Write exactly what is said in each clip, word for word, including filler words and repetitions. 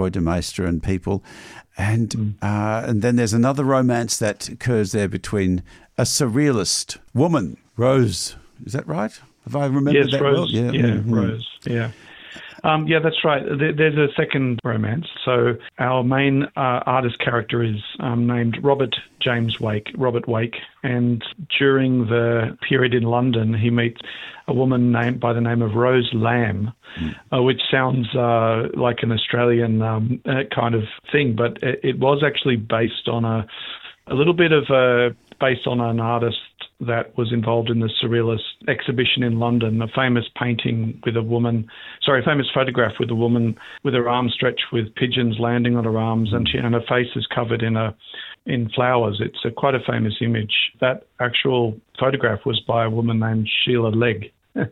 Roy de Maistre and people. And mm. uh, and then there's another romance that occurs there between a surrealist woman, Rose. Is that right? Have I remembered yes, that Rose, well? Yeah, yeah mm-hmm. Rose. Yeah. Um, yeah, that's right. There's a second romance. So our main uh, artist character is um, named Robert James Wake, Robert Wake, and during the period in London, he meets a woman named by the name of Rose Lamb, mm. uh, which sounds uh, like an Australian um, uh, kind of thing, but it, it was actually based on a a little bit of a based on an artist that was involved in the Surrealist exhibition in London, a famous painting with a woman, sorry, a famous photograph with a woman with her arms stretched with pigeons landing on her arms, and, she, and her face is covered in a in flowers. It's a, quite a famous image. That actual photograph was by a woman named Sheila Legg.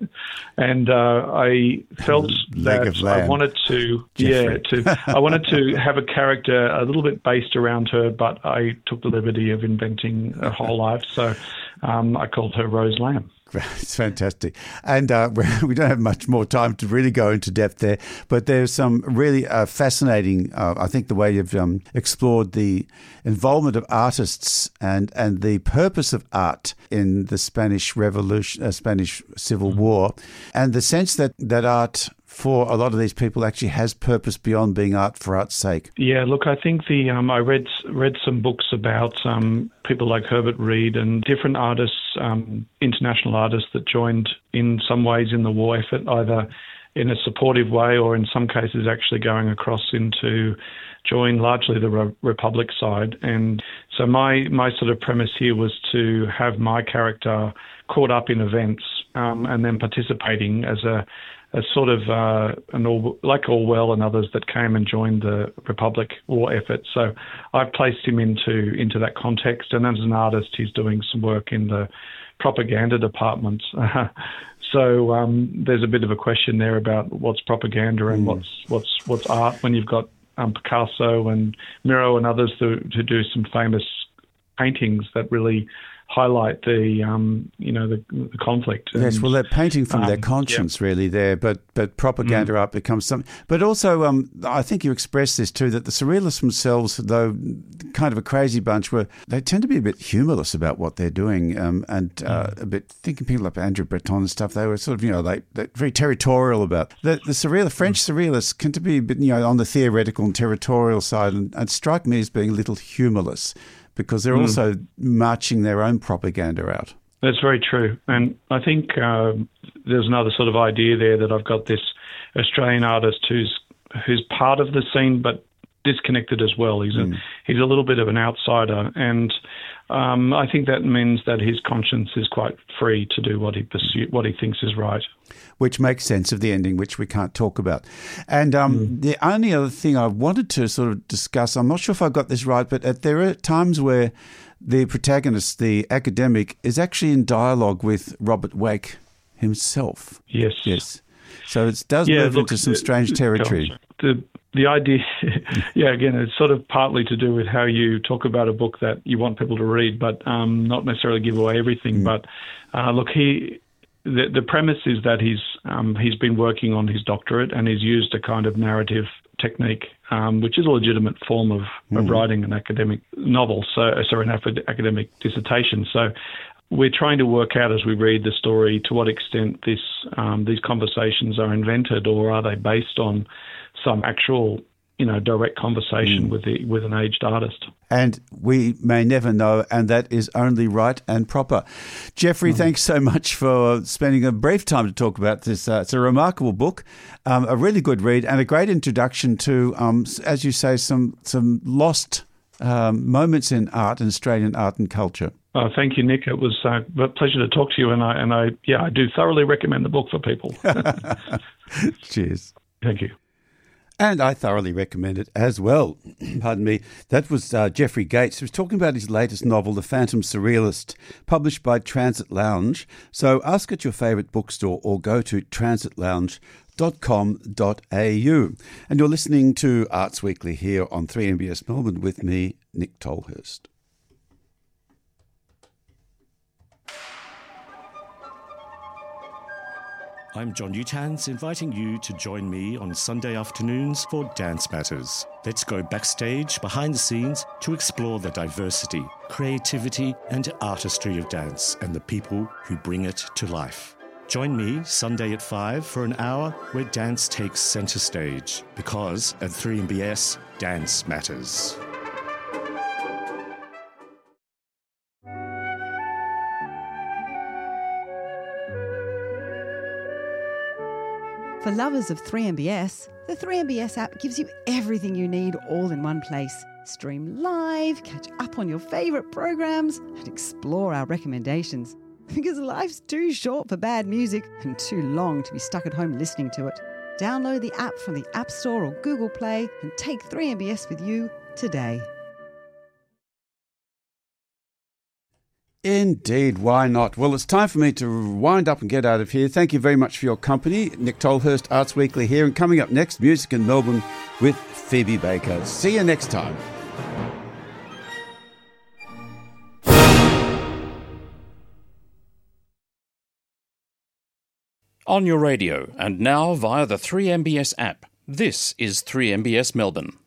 and uh, I felt that I wanted to, Jeffrey. yeah, to I wanted to have a character a little bit based around her, but I took the liberty of inventing a whole life. So um, I called her Rose Lamb. It's fantastic. And uh, we don't have much more time to really go into depth there, but there's some really uh, fascinating, uh, I think, the way you've um, explored the involvement of artists and, and the purpose of art in the Spanish Revolution, uh, Spanish Civil War, and the sense that, that art for a lot of these people actually has purpose beyond being art for art's sake. Yeah, look, I think the um, I read read some books about um, people like Herbert Reed and different artists, um, international artists that joined in some ways in the war effort, either in a supportive way or in some cases actually going across into join largely the Re- Republic side. And so my, my sort of premise here was to have my character caught up in events um, and then participating as a a sort of uh, an all, like Orwell and others that came and joined the Republic war effort. So I've placed him into into that context, and as an artist, he's doing some work in the propaganda department. so um, there's a bit of a question there about what's propaganda and mm. what's what's what's art when you've got um, Picasso and Miro and others to, to do some famous paintings that really highlight the, um, you know, the, the conflict. And, yes, well, they're painting from um, their conscience, yeah. really, there, but but propaganda mm. art becomes something. But also, um, I think you expressed this too, that the Surrealists themselves, though kind of a crazy bunch, were they tend to be a bit humorless about what they're doing, um, and uh, mm. a bit, thinking people like Andrew Breton and stuff, they were sort of, you know, they, they're very territorial about. The, the Surreal, French mm. Surrealists can to be a bit, you know, on the theoretical and territorial side, and, and strike me as being a little humorless, because they're mm. also marching their own propaganda out. That's very true. And I think uh, there's another sort of idea there that I've got this Australian artist who's who's part of the scene but disconnected as well. He's mm. a he's a little bit of an outsider, and um, I think that means that his conscience is quite free to do what he pursue, what he thinks is right. Which makes sense of the ending, which we can't talk about. And um, mm. the only other thing I wanted to sort of discuss, I'm not sure if I got this right, but at, there are times where the protagonist, the academic, is actually in dialogue with Robert Wake himself. Yes. Yes. So it does yeah, move look, into some strange territory. The the idea, yeah, again, it's sort of partly to do with how you talk about a book that you want people to read, but um, not necessarily give away everything. Mm. But uh, look, he... The, the premise is that he's um, he's been working on his doctorate and he's used a kind of narrative technique, um, which is a legitimate form of, mm. of writing an academic novel, so sorry, an academic dissertation. So we're trying to work out as we read the story to what extent this um, these conversations are invented, or are they based on some actual, you know, direct conversation mm. with the with an aged artist. And we may never know, and that is only right and proper. Jeffrey, mm. thanks so much for spending a brief time to talk about this. Uh, it's a remarkable book, um, a really good read, and a great introduction to, um, as you say, some some lost um, moments in art, and Australian art and culture. Oh, thank you, Nick. It was uh, a pleasure to talk to you, and I and I yeah, I do thoroughly recommend the book for people. Cheers. Thank you. And I thoroughly recommend it as well. Pardon me. That was uh, Jeffrey Gates, who was talking about his latest novel, The Phantom Surrealist, published by Transit Lounge. So ask at your favourite bookstore or go to transit lounge dot com dot a u. And you're listening to Arts Weekly here on three M B S Melbourne with me, Nick Tolhurst. I'm John Newtans, inviting you to join me on Sunday afternoons for Dance Matters. Let's go backstage, behind the scenes, to explore the diversity, creativity and artistry of dance and the people who bring it to life. Join me Sunday at five for an hour where dance takes centre stage, because at three M B S, dance matters. For lovers of three M B S, the three M B S app gives you everything you need all in one place. Stream live, catch up on your favourite programs, and explore our recommendations. Because life's too short for bad music and too long to be stuck at home listening to it. Download the app from the App Store or Google Play and take three M B S with you today. Indeed, why not? Well, it's time for me to wind up and get out of here. Thank you very much for your company. Nick Tolhurst, Arts Weekly here. And coming up next, Music in Melbourne with Phoebe Baker. See you next time. On your radio and now via the three M B S app. This is three M B S Melbourne.